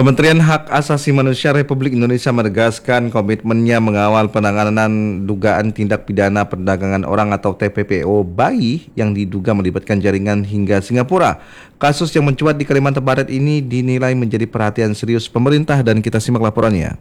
Kementerian Hak Asasi Manusia Republik Indonesia menegaskan komitmennya mengawal penanganan dugaan tindak pidana perdagangan orang atau TPPO bayi yang diduga melibatkan jaringan hingga Singapura. Kasus yang mencuat di Kalimantan Barat ini dinilai menjadi perhatian serius pemerintah dan kita simak laporannya.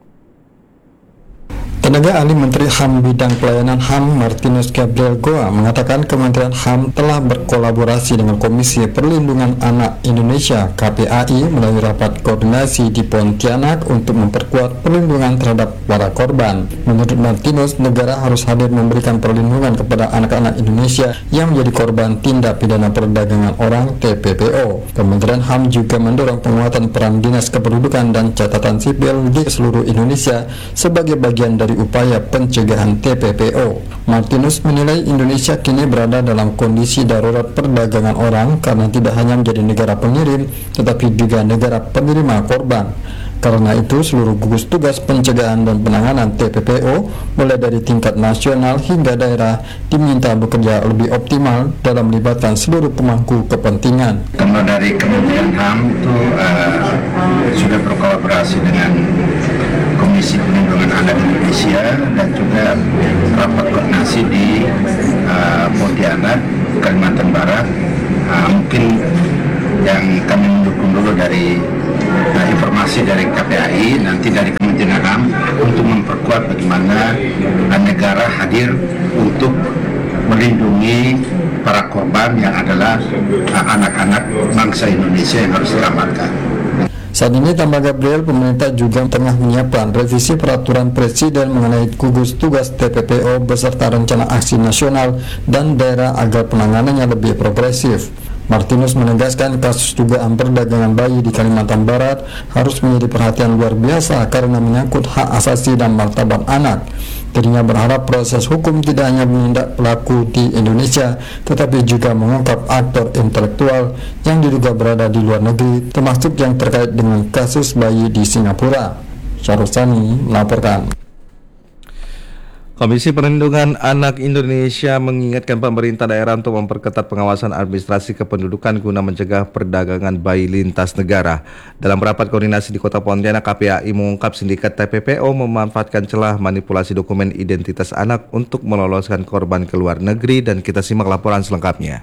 Tenaga ahli Menteri HAM bidang pelayanan HAM Martinus Gabriel Goa mengatakan Kementerian HAM telah berkolaborasi dengan Komisi Perlindungan Anak Indonesia KPAI melalui rapat koordinasi di Pontianak untuk memperkuat perlindungan terhadap para korban. Menurut Martinus, negara harus hadir memberikan perlindungan kepada anak-anak Indonesia yang menjadi korban tindak pidana perdagangan orang TPPO. Kementerian HAM juga mendorong penguatan peran Dinas Kependudukan dan Catatan Sipil di seluruh Indonesia sebagai bagian dari upaya pencegahan TPPO. Martinus menilai Indonesia kini berada dalam kondisi darurat perdagangan orang karena tidak hanya menjadi negara pengirim, tetapi juga negara penerima korban. Karena itu, seluruh gugus tugas pencegahan dan penanganan TPPO, mulai dari tingkat nasional hingga daerah, diminta bekerja lebih optimal dalam melibatkan seluruh pemangku kepentingan. Kalau dari Kementerian HAM itu sudah berkolaborasi dengan Komisi Perlindungan Anak Indonesia dan juga rapat koordinasi di Pontianak, Kalimantan Barat. Mungkin yang kami mendukung dulu dari informasi dari KPAI, nanti dari Kementerian HAM untuk memperkuat bagaimana negara hadir untuk melindungi para korban yang adalah anak-anak bangsa Indonesia yang harus diselamatkan. Saat ini, tambah Gabriel, pemerintah juga tengah menyiapkan revisi peraturan presiden mengenai gugus tugas TPPO beserta rencana aksi nasional dan daerah agar penanganannya lebih progresif. Martinus menegaskan kasus dugaan perdagangan bayi di Kalimantan Barat harus menjadi perhatian luar biasa karena menyangkut hak asasi dan martabat anak. Dirinya berharap proses hukum tidak hanya menindak pelaku di Indonesia, tetapi juga mengungkap aktor intelektual yang diduga berada di luar negeri, termasuk yang terkait dengan kasus bayi di Singapura. Syarusani melaporkan. Komisi Perlindungan Anak Indonesia mengingatkan pemerintah daerah untuk memperketat pengawasan administrasi kependudukan guna mencegah perdagangan bayi lintas negara. Dalam rapat koordinasi di Kota Pontianak, KPAI mengungkap sindikat TPPO memanfaatkan celah manipulasi dokumen identitas anak untuk meloloskan korban ke luar negeri, dan kita simak laporan selengkapnya.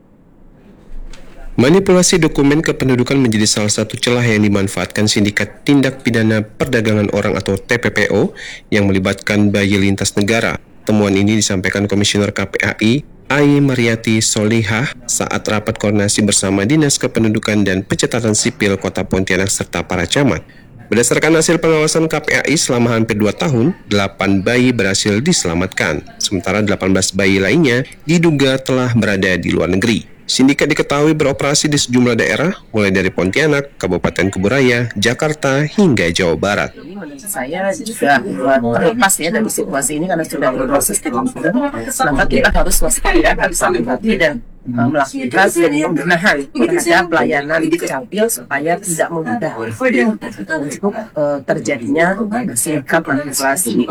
Manipulasi dokumen kependudukan menjadi salah satu celah yang dimanfaatkan sindikat tindak pidana perdagangan orang atau TPPO yang melibatkan bayi lintas negara. Temuan ini disampaikan Komisioner KPAI, Ai Mariati Solihah, saat rapat koordinasi bersama Dinas Kependudukan dan Pencatatan Sipil Kota Pontianak serta para camat. Berdasarkan hasil pengawasan KPAI selama hampir 2 tahun, 8 bayi berhasil diselamatkan, sementara 18 bayi lainnya diduga telah berada di luar negeri. Sindikat diketahui beroperasi di sejumlah daerah, mulai dari Pontianak, Kabupaten Kuburaya, Jakarta, hingga Jawa Barat. Menurut saya juga terlepas ya dari situasi ini karena sudah berproses di maka kita harus waspada, harus hati-hati dan melakukan pembenahan terhadap pelayanan di Dukcapil supaya tidak memudah untuk terjadinya sikap manipulasi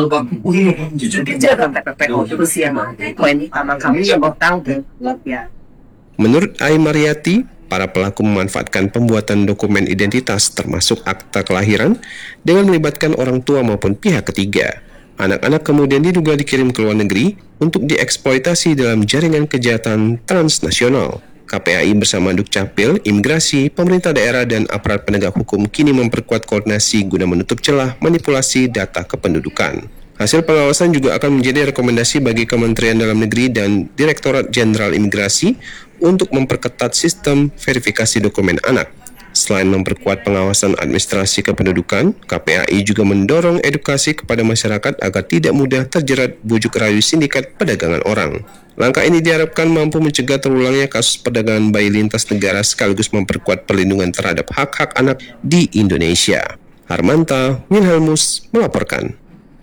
kebijakan TPPO. Terus yang poin utama kami tentang ya. Menurut Ai Mariati, para pelaku memanfaatkan pembuatan dokumen identitas termasuk akta kelahiran dengan melibatkan orang tua maupun pihak ketiga. Anak-anak kemudian diduga dikirim ke luar negeri untuk dieksploitasi dalam jaringan kejahatan transnasional. KPAI bersama Dukcapil, Imigrasi, pemerintah daerah, dan aparat penegak hukum kini memperkuat koordinasi guna menutup celah manipulasi data kependudukan. Hasil pengawasan juga akan menjadi rekomendasi bagi Kementerian Dalam Negeri dan Direktorat Jenderal Imigrasi untuk memperketat sistem verifikasi dokumen anak. Selain memperkuat pengawasan administrasi kependudukan, KPAI juga mendorong edukasi kepada masyarakat agar tidak mudah terjerat bujuk rayu sindikat perdagangan orang. Langkah ini diharapkan mampu mencegah terulangnya kasus perdagangan bayi lintas negara sekaligus memperkuat perlindungan terhadap hak-hak anak di Indonesia. Harmanta Wilhelmus melaporkan.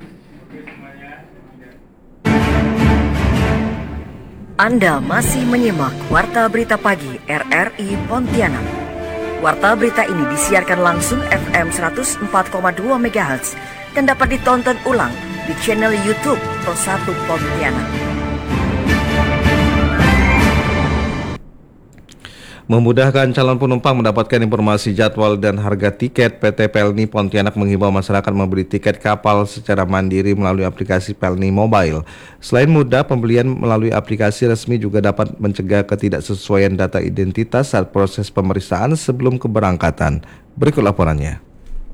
Anda masih menyimak Warta Berita Pagi RRI Pontianak. Warta berita ini disiarkan langsung FM 104,2 MHz dan dapat ditonton ulang di channel YouTube Pro1 Pontianak. Memudahkan calon penumpang mendapatkan informasi jadwal dan harga tiket, PT Pelni Pontianak menghimbau masyarakat membeli tiket kapal secara mandiri melalui aplikasi Pelni Mobile. Selain mudah, pembelian melalui aplikasi resmi juga dapat mencegah ketidaksesuaian data identitas saat proses pemeriksaan sebelum keberangkatan. Berikut laporannya.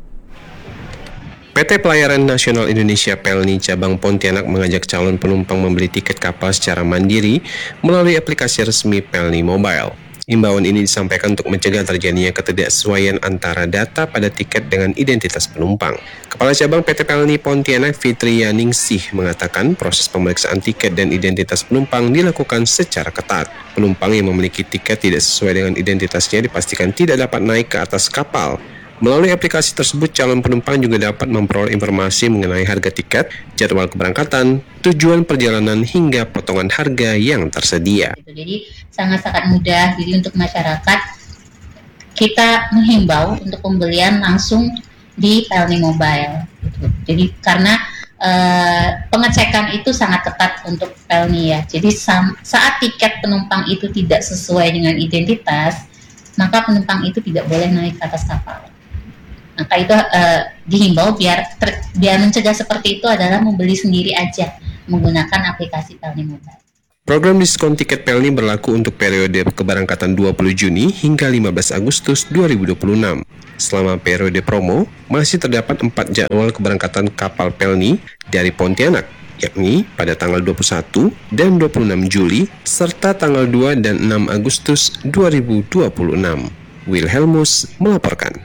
PT Pelayaran Nasional Indonesia Pelni Cabang Pontianak mengajak calon penumpang membeli tiket kapal secara mandiri melalui aplikasi resmi Pelni Mobile. Imbauan ini disampaikan untuk mencegah terjadinya ketidaksesuaian antara data pada tiket dengan identitas penumpang. Kepala Cabang PT Pelni Pontianak Fitria Ningsih mengatakan proses pemeriksaan tiket dan identitas penumpang dilakukan secara ketat. Penumpang yang memiliki tiket tidak sesuai dengan identitasnya dipastikan tidak dapat naik ke atas kapal. Melalui aplikasi tersebut, calon penumpang juga dapat memperoleh informasi mengenai harga tiket, jadwal keberangkatan, tujuan perjalanan, hingga potongan harga yang tersedia. Jadi sangat-sangat mudah. Jadi untuk masyarakat, kita menghimbau untuk pembelian langsung di Pelni Mobile. Jadi karena pengecekan itu sangat ketat untuk Pelni ya. Jadi saat tiket penumpang itu tidak sesuai dengan identitas, maka penumpang itu tidak boleh naik ke atas kapal. Maka itu dihimbau biar mencegah seperti itu adalah membeli sendiri aja menggunakan aplikasi Pelni Mobile. Program diskon tiket Pelni berlaku untuk periode keberangkatan 20 Juni hingga 15 Agustus 2026. Selama periode promo, masih terdapat 4 jadwal keberangkatan kapal Pelni dari Pontianak, yakni pada tanggal 21 dan 26 Juli, serta tanggal 2 dan 6 Agustus 2026. Wilhelmus melaporkan.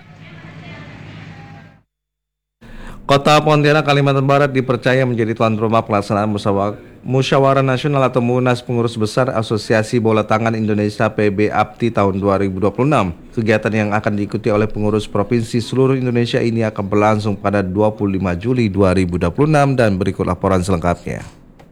Kota Pontianak, Kalimantan Barat dipercaya menjadi tuan rumah pelaksanaan Musyawarah Nasional atau Munas Pengurus Besar Asosiasi Bola Tangan Indonesia PB-APTI tahun 2026. Kegiatan yang akan diikuti oleh pengurus provinsi seluruh Indonesia ini akan berlangsung pada 25 Juli 2026 dan berikut laporan selengkapnya.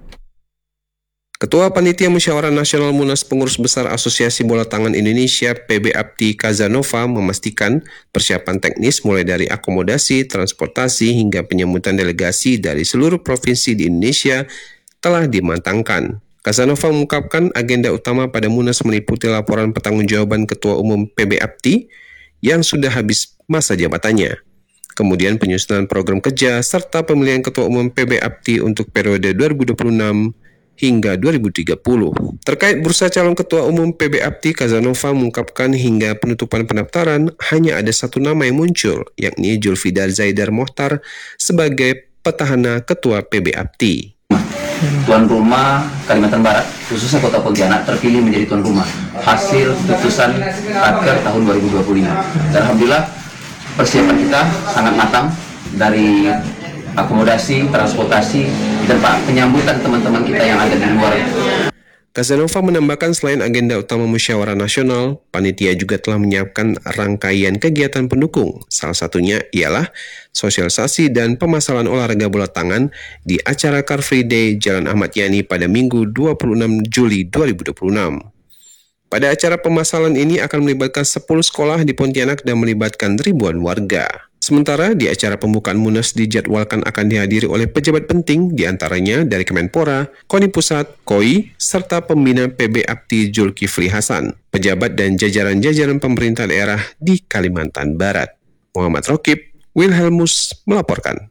Ketua Panitia Musyawarah Nasional Munas Pengurus Besar Asosiasi Bola Tangan Indonesia PB-APTI Kazanova memastikan persiapan teknis mulai dari akomodasi, transportasi hingga penyambutan delegasi dari seluruh provinsi di Indonesia telah dimatangkan. Kazanova mengungkapkan agenda utama pada Munas meliputi laporan pertanggungjawaban Ketua Umum PB-APTI yang sudah habis masa jabatannya. Kemudian penyusunan program kerja serta pemilihan Ketua Umum PB-APTI untuk periode 2026 hingga 2030. Terkait bursa calon Ketua Umum PB-APTI, Kazanova mengungkapkan hingga penutupan pendaftaran hanya ada satu nama yang muncul, yakni Julfidar Zaidar Mohtar sebagai petahana Ketua PB-APTI. Tuan rumah Kalimantan Barat, khususnya Kota Pontianak, terpilih menjadi tuan rumah hasil putusan Raker tahun 2025. Dan alhamdulillah persiapan kita sangat matang dari akomodasi, transportasi, dan penyambutan teman-teman kita yang ada di luar. Kazanova menambahkan selain agenda utama Musyawarah Nasional, panitia juga telah menyiapkan rangkaian kegiatan pendukung. Salah satunya ialah sosialisasi dan pemasaran olahraga bola tangan di acara Car Free Day Jalan Ahmad Yani pada Minggu 26 Juli 2026. Pada acara pemasaran ini akan melibatkan 10 sekolah di Pontianak dan melibatkan ribuan warga. Sementara di acara pembukaan Munas dijadwalkan akan dihadiri oleh pejabat penting diantaranya dari Kemenpora, KONI Pusat, KOI, serta pembina PB-APTI Zulkifli Hasan, pejabat dan jajaran-jajaran pemerintah daerah di Kalimantan Barat. Muhammad Rokib, Wilhelmus melaporkan.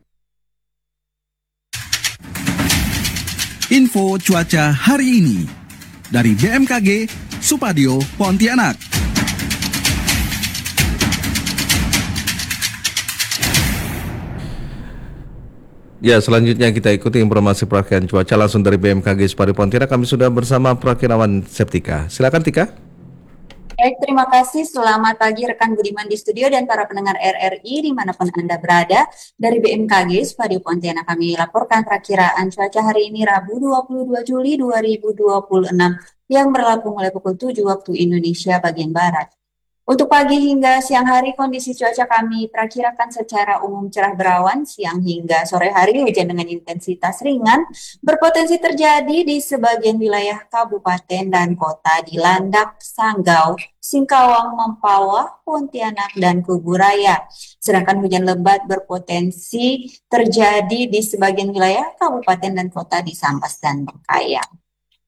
Info cuaca hari ini dari BMKG Supadio Pontianak. Ya, selanjutnya kita ikuti informasi perakiraan cuaca langsung dari BMKG Supadio Pontianak. Kami sudah bersama Prakirawan Septika. Silakan Tika. Baik, terima kasih. Selamat pagi rekan Budiman di studio dan para pendengar RRI dimanapun Anda berada. Dari BMKG Supadio Pontianak kami laporkan perakiraan cuaca hari ini Rabu 22 Juli 2026 yang berlaku mulai pukul 7 waktu Indonesia bagian Barat. Untuk pagi hingga siang hari, kondisi cuaca kami perakirakan secara umum cerah berawan, siang hingga sore hari hujan dengan intensitas ringan, berpotensi terjadi di sebagian wilayah kabupaten dan kota di Landak, Sanggau, Singkawang, Mempawah, Pontianak, dan Kuburaya. Sedangkan hujan lebat berpotensi terjadi di sebagian wilayah kabupaten dan kota di Sambas dan Bengkayang.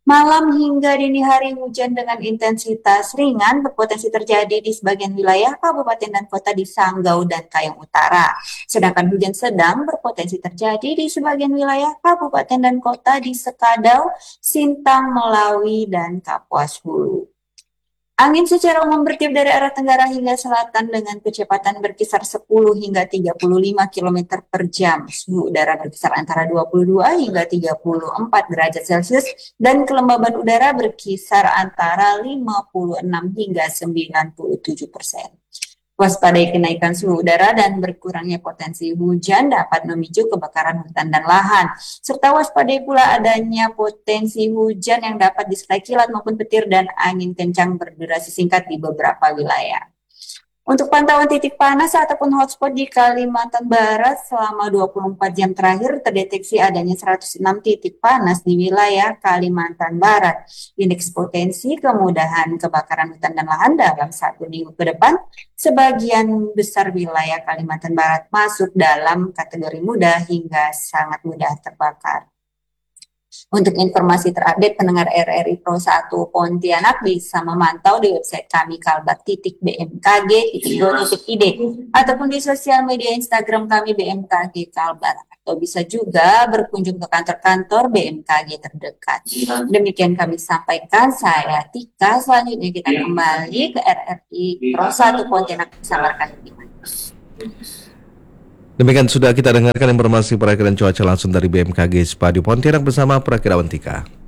Malam hingga dini hari hujan dengan intensitas ringan berpotensi terjadi di sebagian wilayah kabupaten dan kota di Sanggau dan Kayong Utara. Sedangkan hujan sedang berpotensi terjadi di sebagian wilayah kabupaten dan kota di Sekadau, Sintang, Melawi, dan Kapuas Hulu. Angin secara umum bertiup dari arah tenggara hingga selatan dengan kecepatan berkisar 10 hingga 35 km per jam. Suhu udara berkisar antara 22 hingga 34 derajat Celcius dan kelembaban udara berkisar antara 56 hingga 97%. Waspadai kenaikan suhu udara dan berkurangnya potensi hujan dapat memicu kebakaran hutan dan lahan, serta waspadai pula adanya potensi hujan yang dapat disertai kilat maupun petir dan angin kencang berdurasi singkat di beberapa wilayah. Untuk pantauan titik panas ataupun hotspot di Kalimantan Barat selama 24 jam terakhir terdeteksi adanya 106 titik panas di wilayah Kalimantan Barat. Indeks potensi kemudahan kebakaran hutan dan lahan dalam 1 minggu ke depan, sebagian besar wilayah Kalimantan Barat masuk dalam kategori mudah hingga sangat mudah terbakar. Untuk informasi terupdate pendengar RRI Pro 1 Pontianak bisa memantau di website kami kalbar.bmkg.go.id ataupun di sosial media Instagram kami BMKG Kalbar, atau bisa juga berkunjung ke kantor-kantor BMKG terdekat. Demikian kami sampaikan, saya Tika. Selanjutnya kita kembali ke RRI Pro 1 Pontianak bersama rekan Budiman. Demikian sudah kita dengarkan informasi perakiraan cuaca langsung dari BMKG Spadio Pontianak bersama Perakirawan Tika.